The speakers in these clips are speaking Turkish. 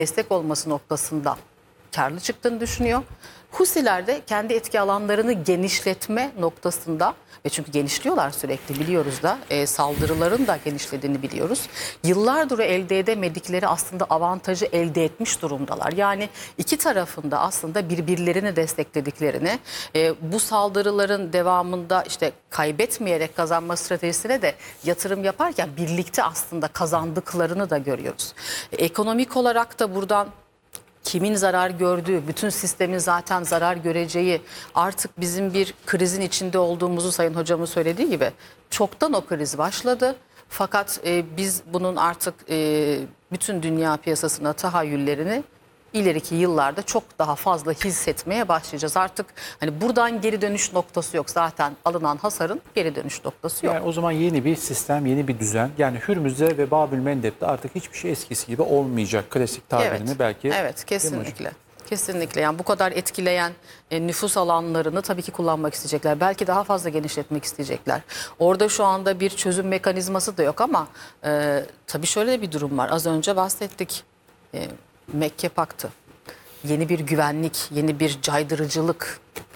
destek olması noktasında karlı çıktığını düşünüyor. Husiler de kendi etki alanlarını genişletme noktasında ve çünkü genişliyorlar sürekli biliyoruz da saldırıların da genişlediğini biliyoruz. Yıllardır elde edemedikleri aslında avantajı elde etmiş durumdalar. Yani iki tarafında aslında birbirlerini desteklediklerini bu saldırıların devamında işte kaybetmeyerek kazanma stratejisine de yatırım yaparken birlikte aslında kazandıklarını da görüyoruz. Ekonomik olarak da buradan kimin zarar gördüğü, bütün sistemin zaten zarar göreceği, artık bizim bir krizin içinde olduğumuzu Sayın Hocamın söylediği gibi çoktan o kriz başladı. Fakat biz bunun artık bütün dünya piyasasına tahayyüllerini ileriki yıllarda çok daha fazla hissetmeye başlayacağız. Artık hani buradan geri dönüş noktası yok. Zaten alınan hasarın geri dönüş noktası yok. Yani o zaman yeni bir sistem, yeni bir düzen. Yani Hürmüz'de ve Babül Mendeb'de artık hiçbir şey eskisi gibi olmayacak. Klasik tabirini belki. Evet, kesinlikle. Kesinlikle. Yani bu kadar etkileyen nüfus alanlarını tabii ki kullanmak isteyecekler. Belki daha fazla genişletmek isteyecekler. Orada şu anda bir çözüm mekanizması da yok ama tabii şöyle de bir durum var. Az önce bahsettik. Mekke Paktı. Yeni bir güvenlik, yeni bir caydırıcılık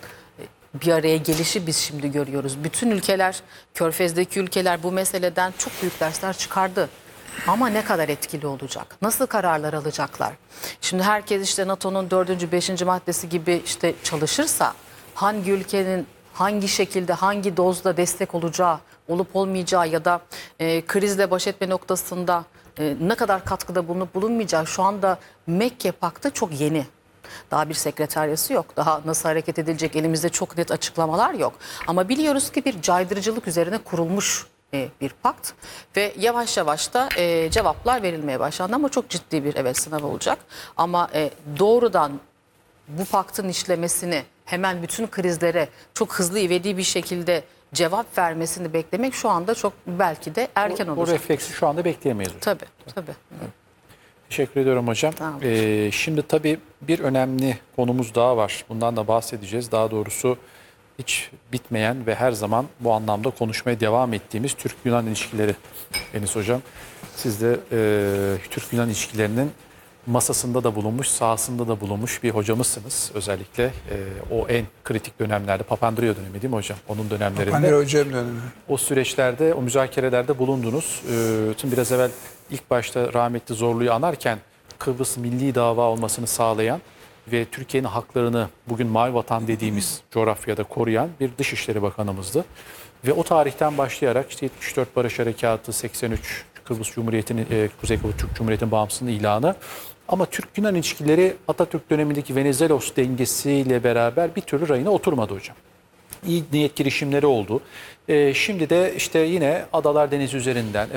bir araya gelişi biz şimdi görüyoruz. Bütün ülkeler, Körfez'deki ülkeler bu meseleden çok büyük dersler çıkardı. Ama ne kadar etkili olacak? Nasıl kararlar alacaklar? Şimdi herkes işte NATO'nun 4. 5. maddesi gibi işte çalışırsa hangi ülkenin hangi şekilde, hangi dozda destek olacağı, olup olmayacağı ya da krizle baş etme noktasında ne kadar katkıda bulunup bulunmayacağı şu anda Mekke Paktı çok yeni. Daha bir sekreteryası yok. Daha nasıl hareket edilecek elimizde çok net açıklamalar yok. Ama biliyoruz ki bir caydırıcılık üzerine kurulmuş bir pakt ve yavaş yavaş da cevaplar verilmeye başlandı ama çok ciddi bir sınav olacak. Ama doğrudan bu paktın işlemesini hemen bütün krizlere çok hızlı ivedi bir şekilde cevap vermesini beklemek şu anda çok belki de erken olacak. O refleksi şu anda bekleyemeyiz. Tabii. Evet. Teşekkür ediyorum hocam. Şimdi tabii bir önemli konumuz daha var. Bundan da bahsedeceğiz. Daha doğrusu hiç bitmeyen ve her zaman bu anlamda konuşmaya devam ettiğimiz Türk-Yunan ilişkileri. Enis hocam, siz de Türk-Yunan ilişkilerinin masasında da bulunmuş, sahasında da bulunmuş bir hocamızsınız. Özellikle o en kritik dönemlerde, Papandreou dönemi değil mi hocam? Onun dönemlerinde. Papandreou hocam dönemi. O süreçlerde, o müzakerelerde bulundunuz. Şimdi biraz evvel ilk başta rahmetli Zorlu'yu anarken Kıbrıs milli dava olmasını sağlayan ve Türkiye'nin haklarını bugün mavi vatan dediğimiz coğrafyada koruyan bir Dışişleri Bakanımızdı. Ve o tarihten başlayarak işte 74 Barış Harekatı, 83 Kıbrıs Cumhuriyeti'nin, Kuzey Kıbrıs Türk Cumhuriyeti'nin bağımsızlığının ilanı. Ama Türk-Yunan ilişkileri Atatürk dönemindeki Venizelos dengesiyle beraber bir türlü rayına oturmadı hocam. İyi niyet girişimleri oldu. Şimdi de işte yine Adalar Denizi üzerinden,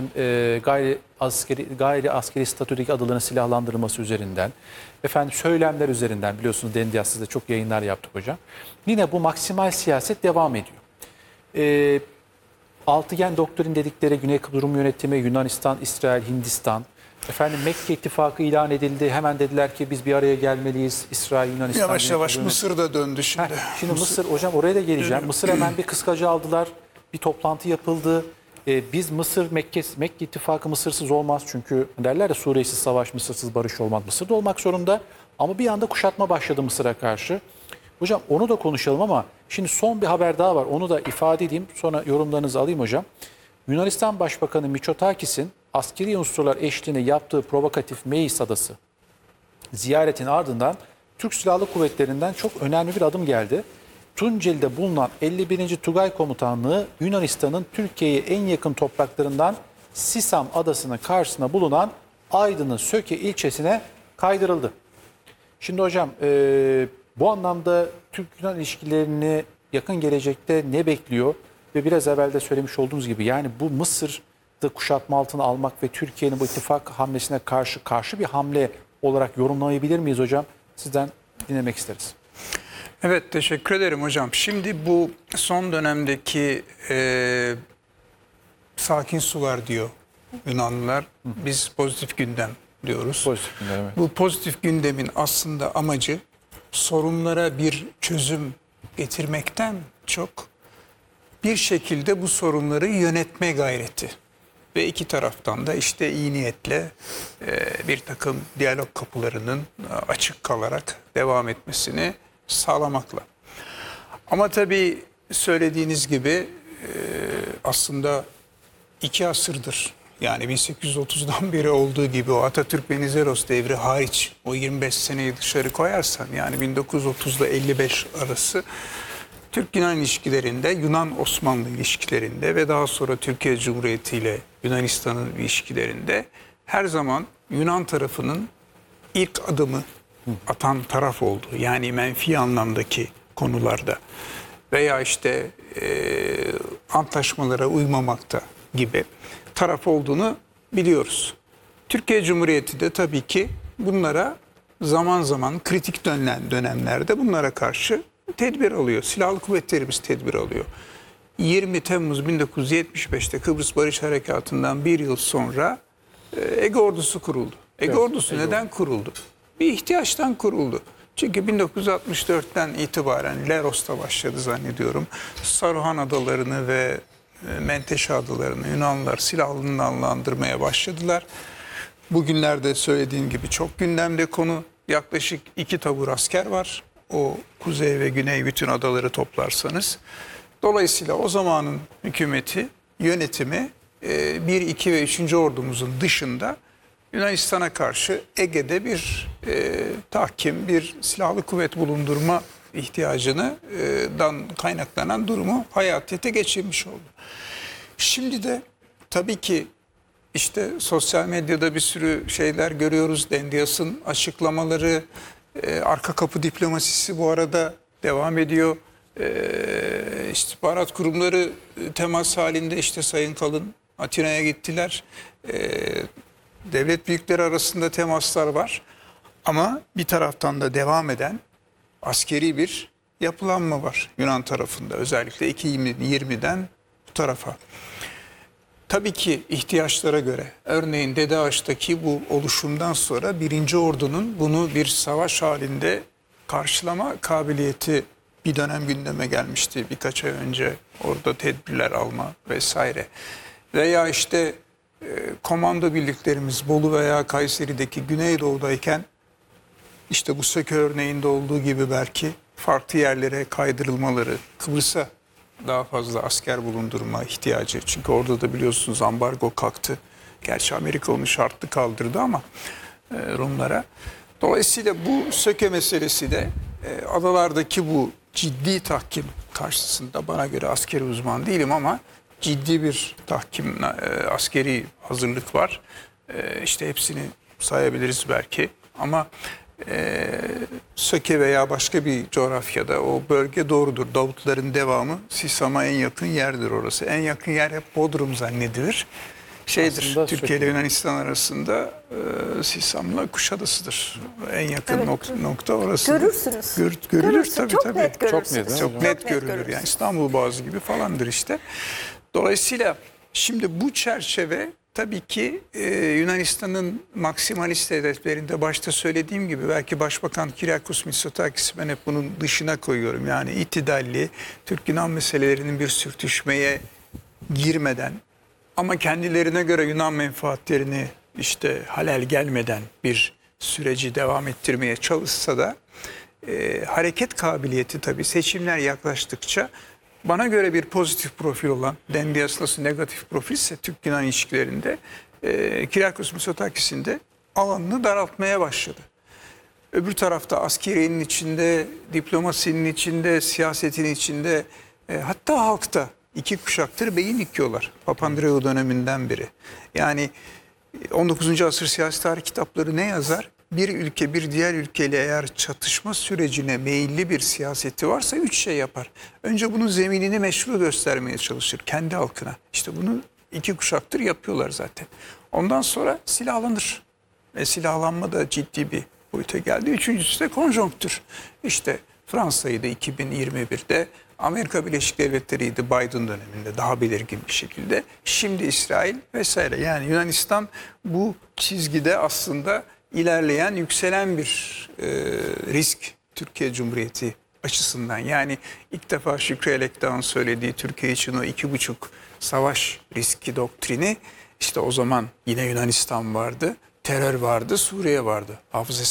gayri askeri statüdeki adaların silahlandırılması üzerinden, söylemler üzerinden biliyorsunuz Dendias'ta çok yayınlar yaptık hocam. Yine bu maksimal siyaset devam ediyor. Altıgen doktrin dedikleri Güney Kıbrıs Rum yönetimi, Yunanistan, İsrail, Hindistan. Mekke ittifakı ilan edildi. Hemen dediler ki biz bir araya gelmeliyiz. İsrail, Yunanistan. Yavaş yavaş Mısır da döndü şimdi. Şimdi Mısır hocam oraya da geleceğim. Mısır hemen bir kıskacı aldılar. Bir toplantı yapıldı. Biz Mekke ittifakı Mısırsız olmaz. Çünkü derler ya Suriye'siz savaş, Mısırsız barış olmaz. Mısır'da olmak zorunda. Ama bir anda kuşatma başladı Mısır'a karşı. Hocam onu da konuşalım ama şimdi son bir haber daha var. Onu da ifade edeyim. Sonra yorumlarınızı alayım hocam. Yunanistan Başbakanı Mitsotakis'in askeri unsurlar eşliğinde yaptığı provokatif Meis Adası ziyaretin ardından Türk Silahlı Kuvvetleri'nden çok önemli bir adım geldi. Tunceli'de bulunan 51. Tugay Komutanlığı Yunanistan'ın Türkiye'ye en yakın topraklarından Sisam Adası'nın karşısına bulunan Aydın'ın Söke ilçesine kaydırıldı. Şimdi hocam bu anlamda Türk-Yunan ilişkilerini yakın gelecekte ne bekliyor? Ve biraz evvel de söylemiş olduğumuz gibi yani bu Mısır'da kuşatma altına almak ve Türkiye'nin bu ittifak hamlesine karşı bir hamle olarak yorumlayabilir miyiz hocam? Sizden dinlemek isteriz. Evet, teşekkür ederim hocam. Şimdi bu son dönemdeki sakin sular diyor Yunanlılar. Biz pozitif gündem diyoruz. Pozitif gündem, evet. Bu pozitif gündemin aslında amacı sorunlara bir çözüm getirmekten çok bir şekilde bu sorunları yönetme gayreti. ve iki taraftan da işte iyi niyetle bir takım diyalog kapılarının açık kalarak devam etmesini sağlamakla. Ama tabii söylediğiniz gibi aslında 2 asırdır, yani 1830'dan beri olduğu gibi o Atatürk Venizelos devri hariç o 25 seneyi dışarı koyarsan, yani 1930 ile 55 arası Türk-Yunan ilişkilerinde, Yunan-Osmanlı ilişkilerinde ve daha sonra Türkiye Cumhuriyeti ile Yunanistan'ın ilişkilerinde her zaman Yunan tarafının ilk adımı atan taraf oldu. Yani menfi anlamdaki konularda veya işte antlaşmalara uymamakta gibi taraf olduğunu biliyoruz. Türkiye Cumhuriyeti de tabii ki bunlara zaman zaman kritik dönemlerde bunlara karşı tedbir alıyor. Silahlı kuvvetlerimiz tedbir alıyor. 20 Temmuz 1975'te Kıbrıs Barış Harekatı'ndan bir yıl sonra Ege Ordusu kuruldu. Ege Ordusu neden kuruldu? Bir ihtiyaçtan kuruldu. Çünkü 1964'ten itibaren Leros'ta başladı zannediyorum. Saruhan Adaları'nı ve Menteşe Adaları'nı Yunanlılar silahlandırmaya başladılar. Bugünlerde söylediğim gibi çok gündemde konu. Yaklaşık 2 tabur asker var. O kuzey ve güney bütün adaları toplarsanız. Dolayısıyla o zamanın hükümeti, yönetimi 1, 2 ve 3. ordumuzun dışında Yunanistan'a karşı Ege'de bir tahkim, bir silahlı kuvvet bulundurma ihtiyacından kaynaklanan durumu hayatiyete geçirmiş oldu. Şimdi de tabii ki işte sosyal medyada bir sürü şeyler görüyoruz. Dendias'ın açıklamaları, arka kapı diplomasisi bu arada devam ediyor. İstihbarat kurumları temas halinde, işte Sayın Kalın Atina'ya gittiler. Devlet büyükleri arasında temaslar var. Ama bir taraftan da devam eden askeri bir yapılanma var Yunan tarafında. Özellikle 2020'den bu tarafa. Tabii ki ihtiyaçlara göre, örneğin Dede Ağaç'taki bu oluşumdan sonra 1. Ordu'nun bunu bir savaş halinde karşılama kabiliyeti bir dönem gündeme gelmişti birkaç ay önce. Orada tedbirler alma vesaire. Veya işte komando birliklerimiz Bolu veya Kayseri'deki Güneydoğu'dayken işte bu Söke örneğinde olduğu gibi belki farklı yerlere kaydırılmaları, Kıbrıs'a daha fazla asker bulundurma ihtiyacı. Çünkü orada da biliyorsunuz ambargo kalktı. Gerçi Amerika onu şartlı kaldırdı ama Rumlara. Dolayısıyla bu Söke meselesi de adalardaki bu ciddi tahkim karşısında, bana göre askeri uzman değilim ama ciddi bir tahkim, askeri hazırlık var. İşte hepsini sayabiliriz belki ama Söke veya başka bir coğrafyada o bölge doğrudur. Davutların devamı Sisam'a en yakın yerdir orası. En yakın yer hep Bodrum zannedilir. Aslında Türkiye ile Yunanistan arasında Sisam'la Kuşadası'dır. En yakın nokta orası. Görürsünüz. Görülür tabii. Çok net görürsünüz. Çok net görülür. Yani İstanbul Boğazı gibi falandır işte. Dolayısıyla şimdi bu çerçeve tabii ki Yunanistan'ın maksimalist hedeflerinde başta söylediğim gibi, belki Başbakan Kyriakos Mitsotakis, ben hep bunun dışına koyuyorum. Yani itidalli, Türk-Yunan meselelerinin bir sürtüşmeye girmeden ama kendilerine göre Yunan menfaatlerini işte halel gelmeden bir süreci devam ettirmeye çalışsa da hareket kabiliyeti tabii seçimler yaklaştıkça bana göre bir pozitif profil olan, Dendias nasıl negatif profilse Türk-Yunan ilişkilerinde Kyriakos Mitsotakis'in de alanını daraltmaya başladı. Öbür tarafta askeriyenin içinde, diplomasinin içinde, siyasetin içinde, hatta halkta 2 kuşaktır beyin dikiyorlar. Papandreou döneminden beri. Yani 19. asır siyasi tarih kitapları ne yazar? Bir ülke bir diğer ülkeyle eğer çatışma sürecine meyilli bir siyaseti varsa 3 şey yapar. Önce bunun zeminini meşru göstermeye çalışır kendi halkına. İşte bunu 2 kuşaktır yapıyorlar zaten. Ondan sonra silahlanır. Ve silahlanma da ciddi bir boyuta geldi. Üçüncüsü de konjonktür. İşte Fransa'ydı 2021'de, Amerika Birleşik Devletleri'ydi Biden döneminde daha belirgin bir şekilde. Şimdi İsrail vesaire. Yani Yunanistan bu çizgide aslında ilerleyen, yükselen bir risk Türkiye Cumhuriyeti açısından. Yani ilk defa Şükrü Elekdağ'ın söylediği Türkiye için o 2,5 savaş riski doktrini İşte o zaman yine Yunanistan vardı, terör vardı, Suriye vardı. Hafız